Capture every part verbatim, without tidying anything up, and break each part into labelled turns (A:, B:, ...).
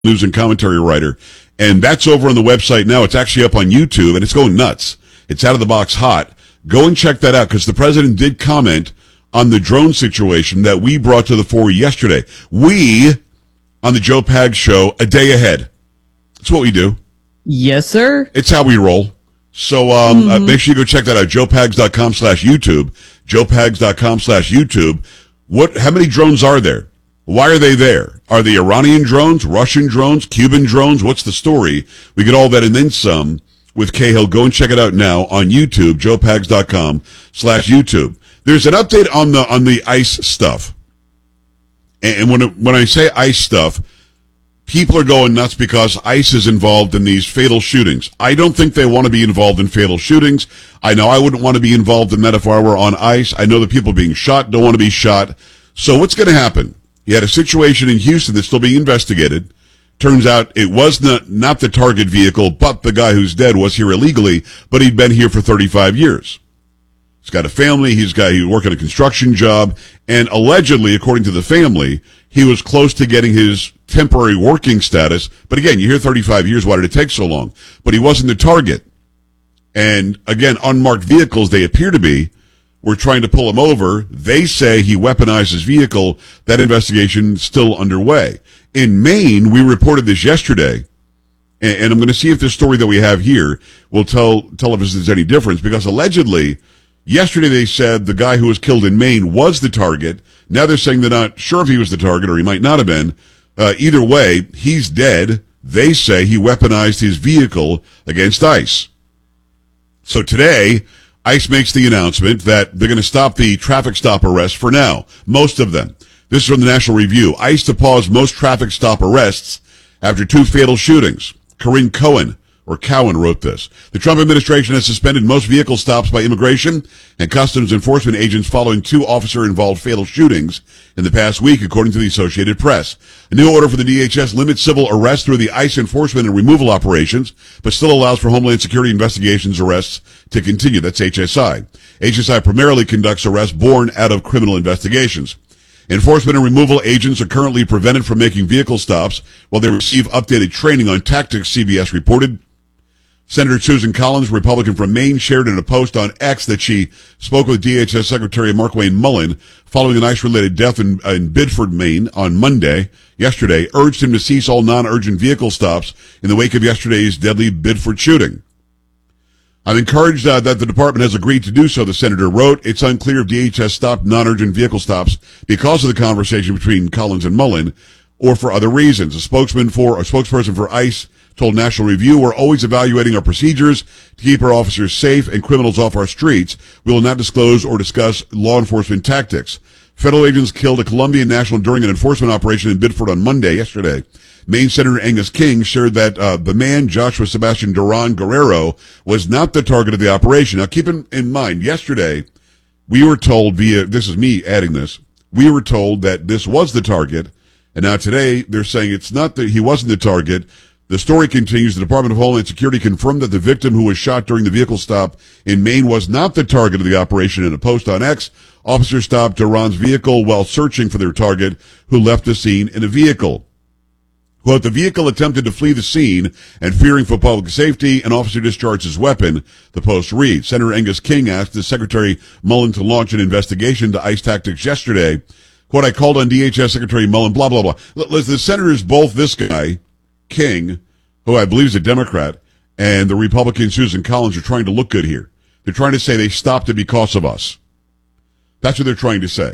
A: news and commentary writer. And that's over on the website now. It's actually up on YouTube, and it's going nuts. It's out of the box hot. Go and check that out, because the president did comment on the drone situation that we brought to the fore yesterday. We, on the Joe Pags Show, a day ahead. That's what we do.
B: Yes, sir.
A: It's how we roll. So um,
B: mm-hmm.
A: uh, make sure you go check that out. joepags.com slash YouTube. joepags.com slash YouTube. What? How many drones are there? Why are they there? Are they Iranian drones, Russian drones, Cuban drones? What's the story? We get all that and then some with Cahill. Go and check it out now on YouTube, joepags.com slash YouTube. There's an update on the on the ICE stuff. And when it, when I say ICE stuff, people are going nuts because ICE is involved in these fatal shootings. I don't think they want to be involved in fatal shootings. I know I wouldn't want to be involved in that if I were on ICE. I know the people being shot don't want to be shot. So what's going to happen? You had a situation in Houston that's still being investigated. Turns out it was not, not the target vehicle, but the guy who's dead was here illegally, but he'd been here for thirty-five years. He's got a family, he's got, he worked at a construction job, and allegedly, according to the family, he was close to getting his temporary working status. But again, you hear thirty-five years, why did it take so long? But he wasn't the target. And again, unmarked vehicles, they appear to be, were trying to pull him over. They say he weaponized his vehicle. That investigation is still underway. In Maine, we reported this yesterday, and, and I'm going to see if this story that we have here will tell, tell us if there's any difference, because allegedly, yesterday they said the guy who was killed in Maine was the target. Now they're saying they're not sure if he was the target or he might not have been. Uh, either way, he's dead. They say he weaponized his vehicle against ICE. So today, ICE makes the announcement that they're going to stop the traffic stop arrests for now, most of them. This is from the National Review. ICE to pause most traffic stop arrests after two fatal shootings. Corinne Cohen, or Cowan, wrote this. The Trump administration has suspended most vehicle stops by immigration and customs enforcement agents following two officer-involved fatal shootings in the past week, according to the Associated Press. A new order for the D H S limits civil arrests through the ICE enforcement and removal operations, but still allows for Homeland Security investigations arrests to continue. That's H S I. H S I primarily conducts arrests born out of criminal investigations. Enforcement and removal agents are currently prevented from making vehicle stops while they receive updated training on tactics, C B S reported. Senator Susan Collins, Republican from Maine, shared in a post on X that she spoke with D H S Secretary Markwayne Mullin following an ICE-related death in, in Biddeford, Maine on Monday, yesterday, urged him to cease all non-urgent vehicle stops in the wake of yesterday's deadly Biddeford shooting. I'm encouraged uh, that the department has agreed to do so, the senator wrote. It's unclear if D H S stopped non-urgent vehicle stops because of the conversation between Collins and Mullin or for other reasons. A spokesman for, a spokesperson for ICE told National Review, we're always evaluating our procedures to keep our officers safe and criminals off our streets. We will not disclose or discuss law enforcement tactics. Federal agents killed a Colombian national during an enforcement operation in Biddeford on Monday, yesterday. Maine Senator Angus King shared that uh, the man, Joshua Sebastian Duran Guerrero, was not the target of the operation. Now, keep in, in mind, yesterday, we were told via, this is me adding this, we were told that this was the target, and now today they're saying it's not that he wasn't the target. The story continues. The Department of Homeland Security confirmed that the victim who was shot during the vehicle stop in Maine was not the target of the operation. In a post on X, officers stopped Duran's vehicle while searching for their target, who left the scene in a vehicle. Quote, the vehicle attempted to flee the scene, and fearing for public safety, an officer discharged his weapon, the post reads. Senator Angus King asked the Secretary Mullin to launch an investigation to ICE tactics yesterday. Quote, I called on D H S Secretary Mullin, blah, blah, blah. Listen, the senators, both this guy, King, who I believe is a Democrat, and the Republican Susan Collins are trying to look good here. They're trying to say they stopped it because of us. That's what they're trying to say.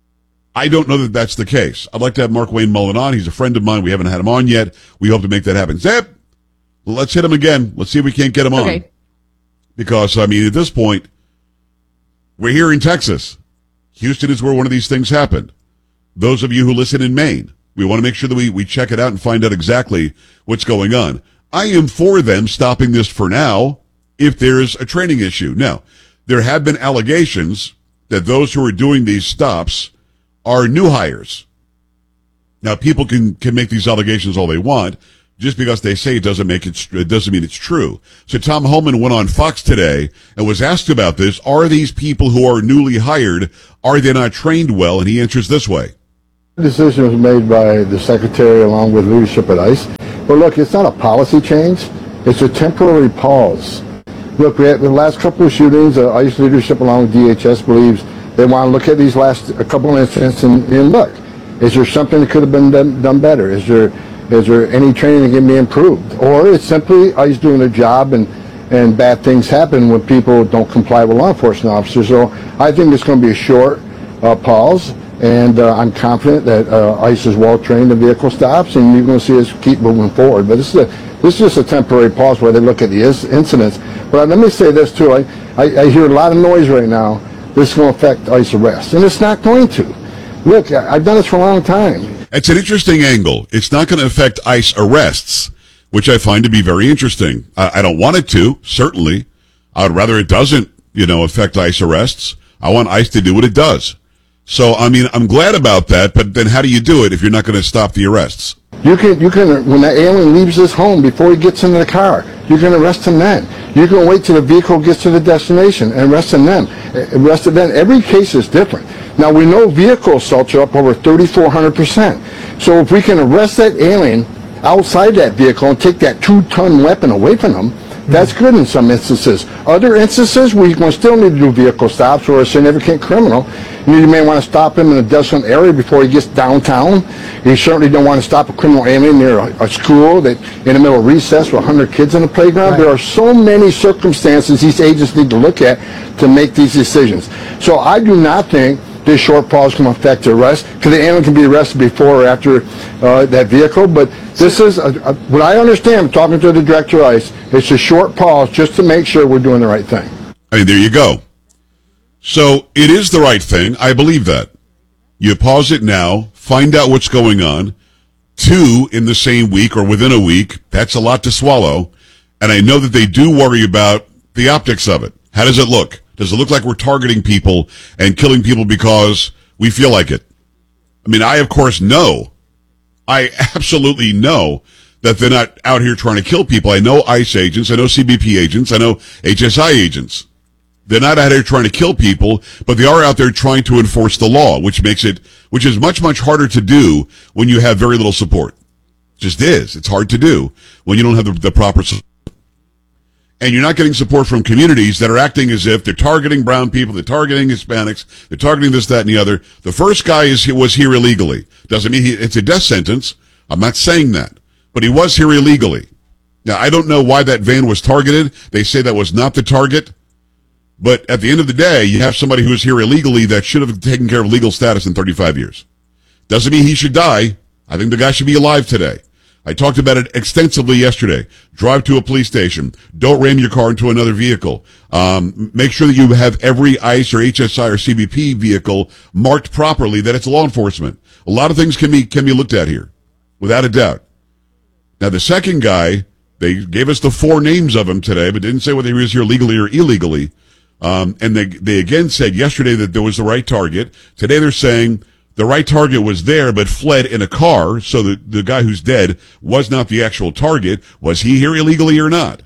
A: I don't know that that's the case. I'd like to have Markwayne Mullin on. He's a friend of mine. We haven't had him on yet. We hope to make that happen. Zip! Let's hit him again. Let's see if we can't get him on.
B: Okay.
A: Because, I mean, at this point, we're here in Texas. Houston is where one of these things happened. Those of you who listen in Maine, we want to make sure that we, we check it out and find out exactly what's going on. I am for them stopping this for now if there's a training issue. Now, there have been allegations that those who are doing these stops are new hires. Now, people can, can make these allegations all they want. Just because they say it doesn't make it, it doesn't mean it's true. So Tom Homan went on Fox today and was asked about this. Are these people who are newly hired, are they not trained well? And he answers this way.
B: The decision was made by the secretary along with leadership at ICE. But look, it's not a policy change. It's a temporary pause. Look, we had the last couple of shootings, uh, ICE leadership along with D H S believes they want to look at these last a couple of incidents and, and look, is there something that could have been done, done better? Is there is there any training that can be improved? Or it's simply ICE doing their job and, and bad things happen when people don't comply with law enforcement officers. So I think it's going to be a short uh, pause, and uh, I'm confident that uh, ICE is well trained in vehicle stops, and you're going to see us keep moving forward. But this is a, this is just a temporary pause where they look at the incidents. But let me say this too, I, I, I hear a lot of noise right now. This will affect ICE arrests, and it's not going to. Look, I've done this for a long time.
A: It's an interesting angle. It's not going to affect ICE arrests, which I find to be very interesting. I, I don't want it to, certainly. I would rather it doesn't, you know, affect ICE arrests. I want ICE to do what it does. So, I mean, I'm glad about that, but then how do you do it if you're not going to stop the arrests?
B: You can, you can, when that alien leaves his home before he gets into the car, you can arrest him then. You can wait till the vehicle gets to the destination and arrest him then. Arrest him then. Every case is different. Now, we know vehicle assaults are up over thirty-four hundred percent. So if we can arrest that alien outside that vehicle and take that two-ton weapon away from him, that's good in some instances. Other instances, we're going to still need to do vehicle stops or a significant criminal. You may want to stop him in a desolate area before he gets downtown. You certainly don't want to stop a criminal alien near a, a school that in the middle of recess with one hundred kids on the playground. Right. There are so many circumstances these agents need to look at to make these decisions. So I do not think this short pause can affect the arrest, because the alien can be arrested before or after uh, that vehicle. But this is, a, a, what I understand, talking to the director of ICE, it's a short pause just to make sure we're doing the right thing.
A: I mean, there you go. So it is the right thing. I believe that. You pause it now, find out what's going on. Two in the same week or within a week, that's a lot to swallow. And I know that they do worry about the optics of it. How does it look? Does it look like we're targeting people and killing people because we feel like it? I mean, I, of course, know. I absolutely know that they're not out here trying to kill people. I know ICE agents. I know C B P agents. I know H S I agents. They're not out here trying to kill people, but they are out there trying to enforce the law, which makes it, which is much, much harder to do when you have very little support. It just is. It's hard to do when you don't have the, the proper support. And you're not getting support from communities that are acting as if they're targeting brown people, they're targeting Hispanics, they're targeting this, that, and the other. The first guy is was here illegally. Doesn't mean he, it's a death sentence. I'm not saying that. But he was here illegally. Now, I don't know why that van was targeted. They say that was not the target. But at the end of the day, you have somebody who is here illegally that should have taken care of legal status in thirty-five years. Doesn't mean he should die. I think the guy should be alive today. I talked about it extensively yesterday. Drive to a police station. Don't ram your car into another vehicle. Um, make sure that you have every ICE or H S I or C B P vehicle marked properly, that it's law enforcement. A lot of things can be can be looked at here, without a doubt. Now, the second guy, they gave us the four names of him today, but didn't say whether he was here legally or illegally. Um, and they they again said yesterday that there was the right target. Today they're saying the right target was there, but fled in a car, so the, the guy who's dead was not the actual target. Was he here illegally or not?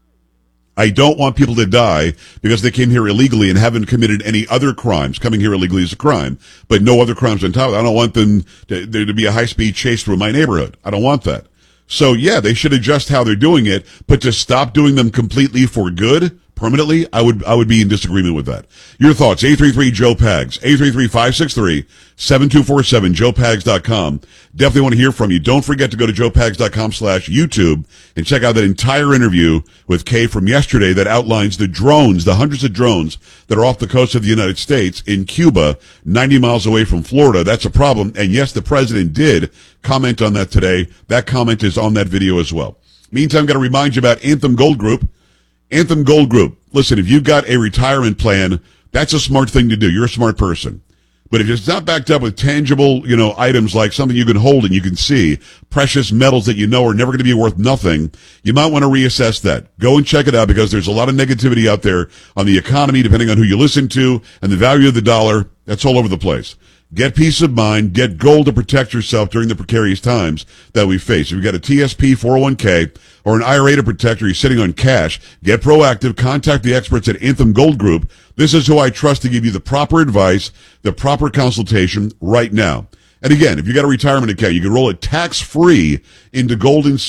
A: I don't want people to die because they came here illegally and haven't committed any other crimes. Coming here illegally is a crime, but no other crimes on top of it. I don't want them to, there to be a high-speed chase through my neighborhood. I don't want that. So, yeah, they should adjust how they're doing it, but to stop doing them completely for good, permanently, I would I would be in disagreement with that. Your thoughts, eight three three, Joe Pags, eight three three, five six three, seven two four seven, joe pags dot com. Definitely want to hear from you. Don't forget to go to joe pags dot com slash YouTube and check out that entire interview with Kay from yesterday that outlines the drones, the hundreds of drones that are off the coast of the United States in Cuba, ninety miles away from Florida. That's a problem. And yes, the president did comment on that today. That comment is on that video as well. Meantime, got to remind you about Anthem Gold Group. Anthem Gold Group. Listen, if you've got a retirement plan, that's a smart thing to do. You're a smart person. But if it's not backed up with tangible, you know, items like something you can hold and you can see, precious metals that you know are never going to be worth nothing, you might want to reassess that. Go and check it out because there's a lot of negativity out there on the economy, depending on who you listen to, and the value of the dollar. That's all over the place. Get peace of mind. Get gold to protect yourself during the precarious times that we face. If you've got a T S P four oh one k or an I R A to protect, or you're sitting on cash, get proactive. Contact the experts at Anthem Gold Group. This is who I trust to give you the proper advice, the proper consultation right now. And again, if you got a retirement account, you can roll it tax-free into gold and